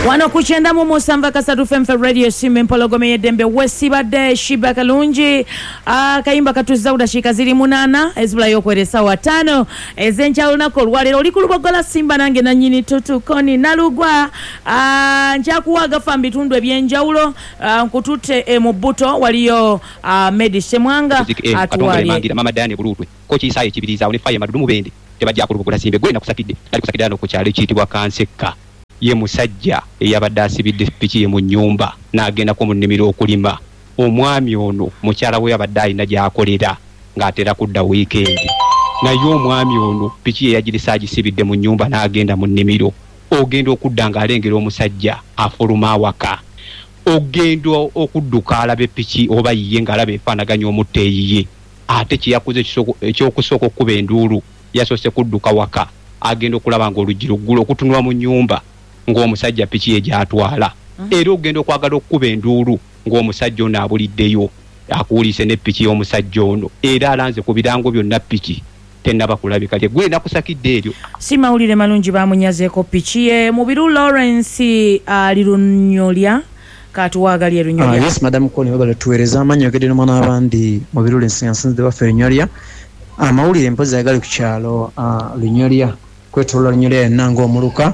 Wano kuchenda mu Musamba Kasatu Femfe Radio Simbe Mpologome Yedembe Wesibadde Shiba Kalungi kayimba katuzauda shikaziri munana ezibula yokweresa wa 5 ezencha lunako lwalero olikulubogola Simba nange na nyini tutu koni nalugwa nchakuwaga fambitundu ebyenjawulo nkutute mu buto waliyo Medishe Mwanga atwali mama Dani bulutwe kochi isaye kibiriza ulifaye madudu bende tebajja kulubugula Simbe gwe nakusakidde ali kusakidde no kukyali kitibwa kanseka ye musajja eyabadde asibidde piki ye mu nnyumba n'agenda ku munnimiro okulima omwami ono mukyala we yabadde alina gy'akolera ng'atera kudda weekend naye omwami ono piki ye yagirisa agisibidde mu nnyumba n'agenda mu nnimiro ogenda okudda ng'alengera omusajja afuluma awaka ogenda okudduka alabe piki oba yiye ng'alaba efaanaganya omutta eyiye ate kyeyakoze ekyokusooka okkuba enduulu yasoose kudduka waka agenda okulaba ng'oluggi luggula okutunula mu nnyumba ng'omusajja piki ye gy'atwala era ogenda okwagala okkuba enduulu ng'omusajja ono abuliddeyo akuwulise ne piki y'omusajja ono era alanze ku birango byonna piki tennaba kulabika lye gwe nakusakidde eryo si mawulire malungi bamunyazeeko piki ye mubiru Lawrence alirunyolya katuwagali erunyolya yes madam Koni wabala tuweereza amanyi ogedde n'omwana w'abandi mubiru lensinyansinze waffe erunyolya amawulire mpozi agali ku kyalo lunyolya kwetolola lunyolya yenna ng'omuluka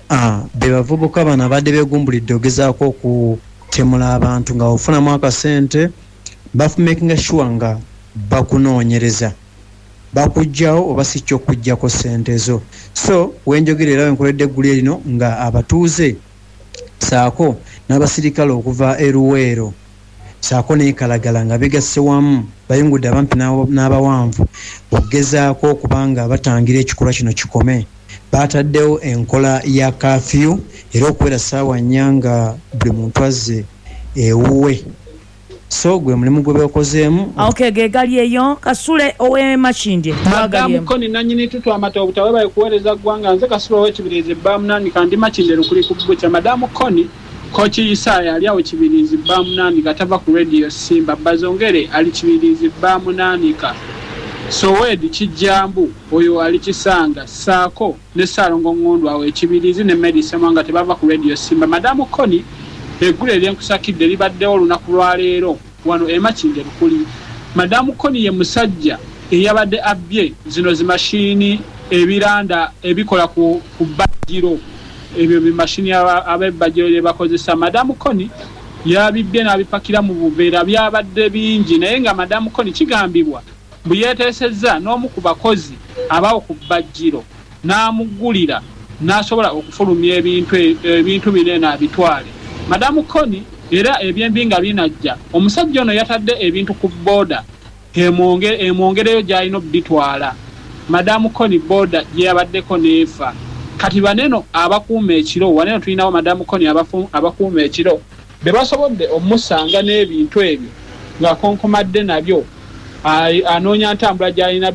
be bavubuka bano abadde beegumbulidde ogezaako okutemula abantu nga ofunamu akasente making sure nga bakunoonyereza bakujjawo oba si kyokujjako sente zo so wenjogera era wenkoledde eggulu lino nga abatuuze saako n'abasirikale okuva eruweero saako n'ekalagala nga begasse wamu bayungudde abampi n'abawanvu okugezaako okubanga batangira ekikolwa kino kikome bataddewo enkola ya kafyu era okubeera ssaawa nnya nga buli muntu azze ewuwe so gwe mulimu gwe beekozeemu gegali eyo Kasule ow'Emakindye Madamu Koni nanyini tutu amata obutawe baye kuweereza ggwanga nze Kasule ow'Ekibirizi Bamunani kandi Makindye lukuli ku bbuca Madamu Koni kochi Isaya ali awo Kibirizi Bamunani katava ku radio Simba Bazongere ali Kibirizi Bamunani ka Sowedi Kijambu oyo ali Kisanga Saako ne Salongo Ngondo awo Ekibirizi ne Medishe Mwanga tebava ku radio Simba Madamu Koni eggule lyenkusakidde libaddewo olunaku lwa leero wano Emakindye lukuli Madamu Koni ye musajja eyabadde abbye zino zimashini ebiranda ebikola ku bajiro ebyo bimashini ab'ebajiro bye bakozesa Madamu Koni yabibbye n'abipakira mu buveera byabadde bingi naye nga Madamu Koni kigambibwa buyeteesezza n'omu ku bakozi abawo ku bajiro n'amugulira n'asobola okufulumya ebintu binene abitwale Madamu Koni era ebyembi nga binajja omusajja ono yatadde ebintu ku boda emwongereyo gy'alina obitwala Madamu Koni boda gye yabaddeko neefa kati baneno abakuuma ekiro waneno tulinawo Madamu Koni abakuuma ekiro be basobodde omusanga n'ebintu ebyo ng'akonkomadde nabyo anoonya ntambula gy'alina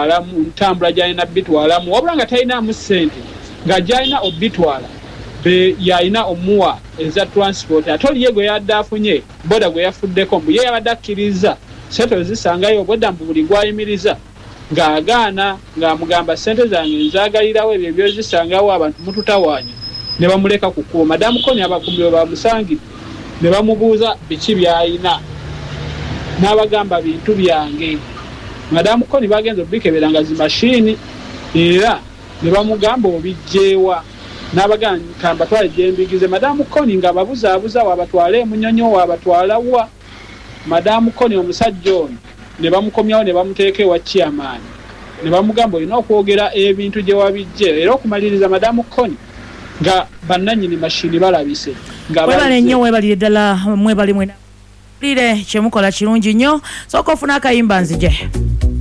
bitwalamu wabula nga talinaamu ssente nga gy'alina obitwala be yalina omuwa eza transport ate oliye gwe yadde afunye boda gwe yafuddeko mbu ye yabadde akkiriza sente zisangayo boda mbu buli gwayimiriza ng'agaana ng'amugamba sente zange nzaagalirawo ebyo byozisangawo abantu mututawaanya ne bamuleka kukuba Madamu Koni abakuumi bwe bamusangidde ne bamubuuza biki by'alina n'abagamba bintu byange Madamu Koni bagenze obikebera nga zimashini era ne bamugamba obijjeewa n'abagamba twale gyembigize Madamu Koni nga babuzaabuza wabatwala emunyonyo wabatwala wa Madamu Koni omusajja ono ne bamukomyawo ne bamuteeka ewa chairman ne bamugamba olina okwogera ebintu gye wabijje era okumaliriza Madamu Koni nga bannannyini mashini balabise webale nnyo webalire ddala mwebali mwena lire kyemukola kirungi nnyo sooka ofuna akayimba nzije